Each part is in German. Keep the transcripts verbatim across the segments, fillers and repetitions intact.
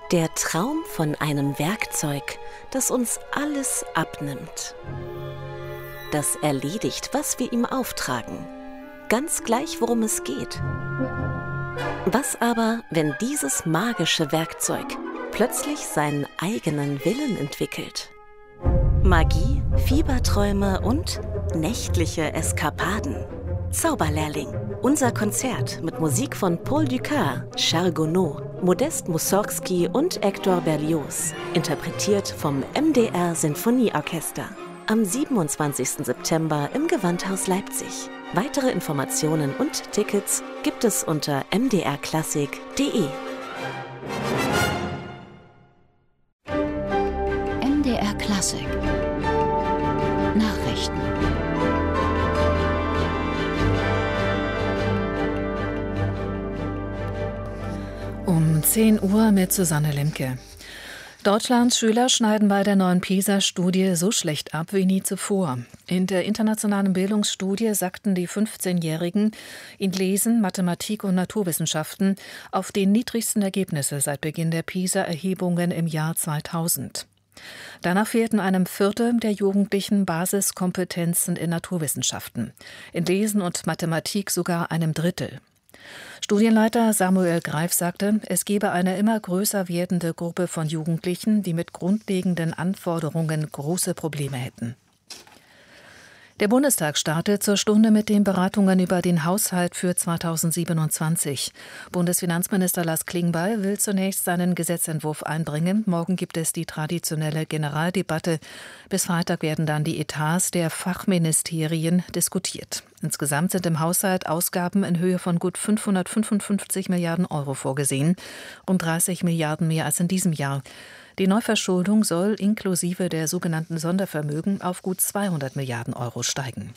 Der Traum von einem Werkzeug, das uns alles abnimmt. Das erledigt, was wir ihm auftragen. Ganz gleich, worum es geht. Was aber, wenn dieses magische Werkzeug plötzlich seinen eigenen Willen entwickelt? Magie, Fieberträume und nächtliche Eskapaden. Zauberlehrling. Unser Konzert mit Musik von Paul Dukas, Charles Gounod, Modest Mussorgsky und Hector Berlioz. Interpretiert vom M D R Sinfonieorchester. Am siebenundzwanzigsten September im Gewandhaus Leipzig. Weitere Informationen und Tickets gibt es unter m d r klassik punkt d e. M D R Klassik Nachrichten. Um zehn Uhr mit Susanne Lemke. Deutschlands Schüler schneiden bei der neuen PISA-Studie so schlecht ab wie nie zuvor. In der internationalen Bildungsstudie sagten die fünfzehnjährigen in Lesen, Mathematik und Naturwissenschaften auf die niedrigsten Ergebnisse seit Beginn der PISA-Erhebungen im Jahr zweitausend. Danach fehlten einem Viertel der Jugendlichen Basiskompetenzen in Naturwissenschaften, in Lesen und Mathematik sogar einem Drittel. Studienleiter Samuel Greif sagte, es gebe eine immer größer werdende Gruppe von Jugendlichen, die mit grundlegenden Anforderungen große Probleme hätten. Der Bundestag startet zur Stunde mit den Beratungen über den Haushalt für zweitausendsiebenundzwanzig. Bundesfinanzminister Lars Klingbeil will zunächst seinen Gesetzentwurf einbringen. Morgen gibt es die traditionelle Generaldebatte. Bis Freitag werden dann die Etats der Fachministerien diskutiert. Insgesamt sind im Haushalt Ausgaben in Höhe von gut fünfhundertfünfundfünfzig Milliarden Euro vorgesehen, rund dreißig Milliarden mehr als in diesem Jahr. Die Neuverschuldung soll inklusive der sogenannten Sondervermögen auf gut zweihundert Milliarden Euro steigen.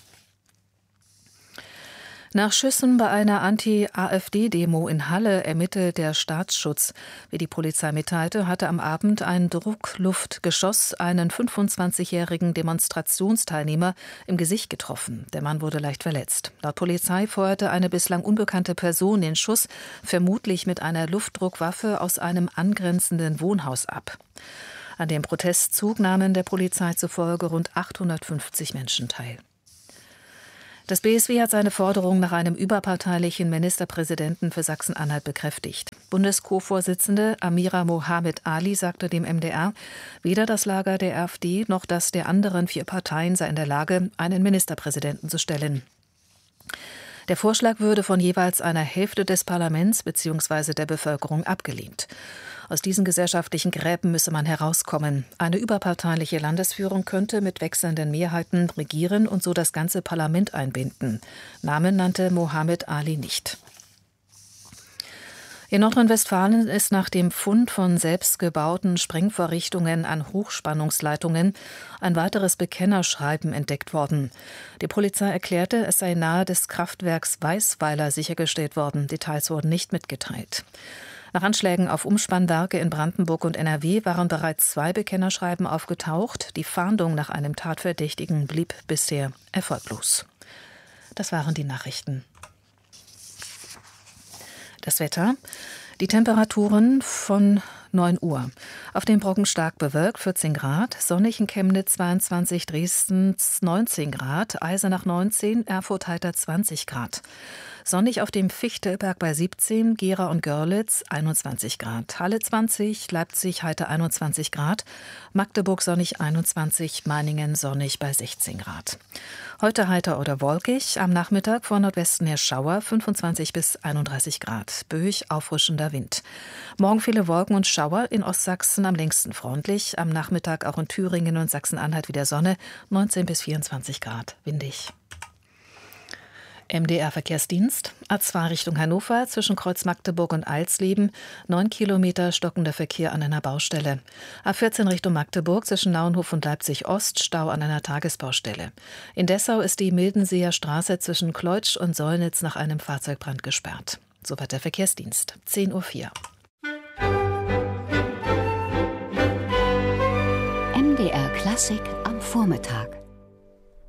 Nach Schüssen bei einer Anti-AfD-Demo in Halle ermittelt der Staatsschutz. Wie die Polizei mitteilte, hatte am Abend ein Druckluftgeschoss einen fünfundzwanzigjährigen Demonstrationsteilnehmer im Gesicht getroffen. Der Mann wurde leicht verletzt. Laut Polizei feuerte eine bislang unbekannte Person den Schuss, vermutlich mit einer Luftdruckwaffe, aus einem angrenzenden Wohnhaus ab. An dem Protestzug nahmen der Polizei zufolge rund achthundertfünfzig Menschen teil. Das B S W hat seine Forderung nach einem überparteilichen Ministerpräsidenten für Sachsen-Anhalt bekräftigt. Bundes-Co-Vorsitzende Amira Mohamed Ali sagte dem M D R, weder das Lager der AfD noch das der anderen vier Parteien sei in der Lage, einen Ministerpräsidenten zu stellen. Der Vorschlag würde von jeweils einer Hälfte des Parlaments bzw. der Bevölkerung abgelehnt. Aus diesen gesellschaftlichen Gräben müsse man herauskommen. Eine überparteiliche Landesführung könnte mit wechselnden Mehrheiten regieren und so das ganze Parlament einbinden. Namen nannte Mohamed Ali nicht. In Nordrhein-Westfalen ist nach dem Fund von selbstgebauten Sprengvorrichtungen an Hochspannungsleitungen ein weiteres Bekennerschreiben entdeckt worden. Die Polizei erklärte, es sei nahe des Kraftwerks Weißweiler sichergestellt worden. Details wurden nicht mitgeteilt. Nach Anschlägen auf Umspannwerke in Brandenburg und N R W waren bereits zwei Bekennerschreiben aufgetaucht. Die Fahndung nach einem Tatverdächtigen blieb bisher erfolglos. Das waren die Nachrichten. Das Wetter. Die Temperaturen von neun Uhr. Auf dem Brocken stark bewölkt, vierzehn Grad. Sonnig in Chemnitz zweiundzwanzig, Dresden neunzehn Grad. Eisenach neunzehn, Erfurt heiter zwanzig Grad. Sonnig auf dem Fichtelberg bei siebzehn, Gera und Görlitz einundzwanzig Grad. Halle zwanzig, Leipzig heiter einundzwanzig Grad. Magdeburg sonnig einundzwanzig, Meiningen sonnig bei sechzehn Grad. Heute heiter oder wolkig, am Nachmittag von Nordwesten her Schauer, fünfundzwanzig bis einunddreißig Grad. Böig, auffrischender Wind. Morgen viele Wolken und Schauer, in Ostsachsen am längsten freundlich. Am Nachmittag auch in Thüringen und Sachsen-Anhalt wieder Sonne, neunzehn bis vierundzwanzig Grad, windig. M D R-Verkehrsdienst, A zwei Richtung Hannover, zwischen Kreuz Magdeburg und Alsleben, neun Kilometer stockender Verkehr an einer Baustelle. A vierzehn Richtung Magdeburg, zwischen Nauenhof und Leipzig-Ost, Stau an einer Tagesbaustelle. In Dessau ist die Mildenseer Straße zwischen Kleutsch und Sollnitz nach einem Fahrzeugbrand gesperrt. Soweit der Verkehrsdienst, zehn Uhr vier. M D R Klassik am Vormittag.